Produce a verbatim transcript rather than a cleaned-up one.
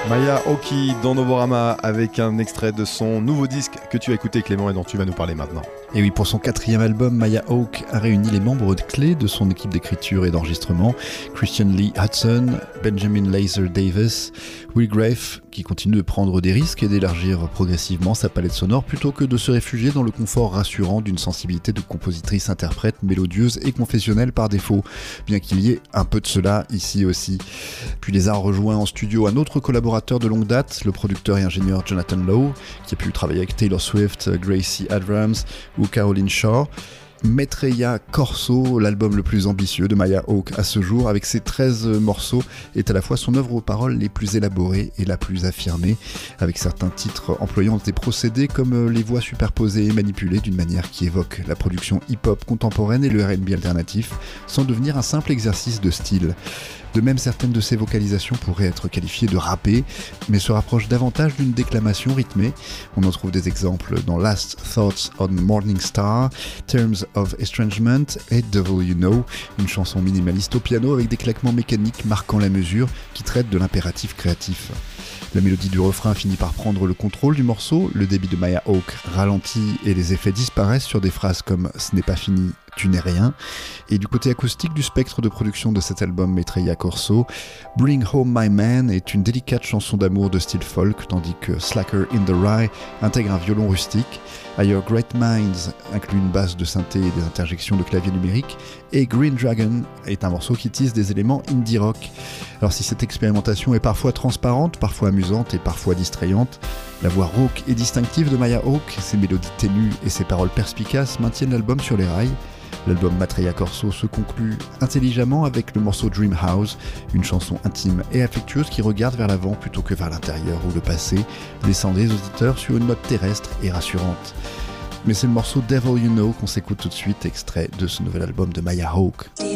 Maya Oki dans Novorama avec un extrait de son nouveau disque que tu as écouté Clément et dont tu vas nous parler maintenant. Et oui, pour son quatrième album, Maya Hawke a réuni les membres clés de son équipe d'écriture et d'enregistrement, Christian Lee Hudson, Benjamin Lazer Davis, Will Grave, qui continue de prendre des risques et d'élargir progressivement sa palette sonore plutôt que de se réfugier dans le confort rassurant d'une sensibilité de compositrice-interprète mélodieuse et confessionnelle par défaut, bien qu'il y ait un peu de cela ici aussi. Puis les a rejoints en studio un autre collaborateur de longue date, le producteur et ingénieur Jonathan Lowe, qui a pu travailler avec Taylor Swift, Gracie Abrams ou Caroline Shaw. Maitreya Corso, l'album le plus ambitieux de Maya Hawke à ce jour, avec ses treize morceaux, est à la fois son œuvre aux paroles les plus élaborées et la plus affirmée, avec certains titres employant des procédés comme les voix superposées et manipulées d'une manière qui évoque la production hip-hop contemporaine et le R and B alternatif, sans devenir un simple exercice de style. De même, certaines de ces vocalisations pourraient être qualifiées de rappées, mais se rapprochent davantage d'une déclamation rythmée. On en trouve des exemples dans Last Thoughts on Morning Star, Terms of Estrangement et Devil You Know, une chanson minimaliste au piano avec des claquements mécaniques marquant la mesure qui traite de l'impératif créatif. La mélodie du refrain finit par prendre le contrôle du morceau, le débit de Maya Hawke ralentit et les effets disparaissent sur des phrases comme « ce n'est pas fini, tu n'es rien ». Et du côté acoustique du spectre de production de cet album Maitreya Corso, « Bring Home My Man » est une délicate chanson d'amour de style folk, tandis que « Slacker in the Rye » intègre un violon rustique. « Your Great Minds » inclut une basse de synthé et des interjections de clavier numérique, et « Green Dragon » est un morceau qui tisse des éléments indie rock. Alors si cette expérimentation est parfois transparente, parfois amusante et parfois distrayante, la voix rauque et distinctive de Maya Hawke, ses mélodies ténues et ses paroles perspicaces maintiennent l'album sur les rails. L'album Maitreya Corso se conclut intelligemment avec le morceau Dream House, une chanson intime et affectueuse qui regarde vers l'avant plutôt que vers l'intérieur ou le passé, laissant les auditeurs sur une note terrestre et rassurante. Mais c'est le morceau Devil You Know qu'on s'écoute tout de suite, extrait de ce nouvel album de Maya Hawke.